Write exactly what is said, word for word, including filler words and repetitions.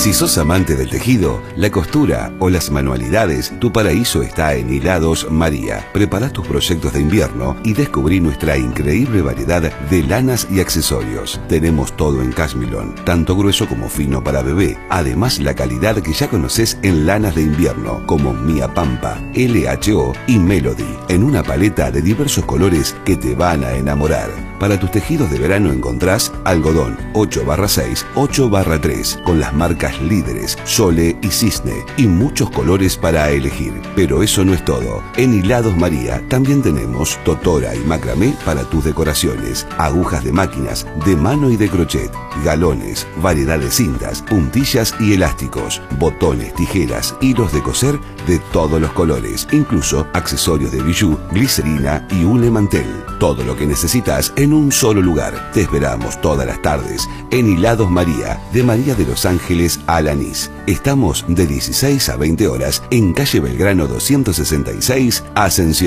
Si sos amante del tejido, la costura o las manualidades, tu paraíso está en Hilados María. Prepara tus proyectos de invierno y descubrí nuestra increíble variedad de lanas y accesorios. Tenemos todo en cashmilón, tanto grueso como fino para bebé. Además, la calidad que ya conoces en lanas de invierno, como Mia Pampa, L H O y Melody, en una paleta de diversos colores que te van a enamorar. Para tus tejidos de verano encontrás algodón ocho barra seis, ocho barra tres, con las marcas líderes Sole y Cisne, y muchos colores para elegir. Pero eso no es todo. En Hilados María también tenemos totora y macramé para tus decoraciones, agujas de máquinas, de mano y de crochet, galones, variedad de cintas, puntillas y elásticos, botones, tijeras, hilos de coser de todos los colores, incluso accesorios de bijú, glicerina y hule mantel. Todo lo que necesitas en un solo lugar. Te esperamos todas las tardes en Hilados María, de María de los Ángeles a Lanís. Estamos de dieciséis a veinte horas en calle Belgrano doscientos sesenta y seis, Ascensión.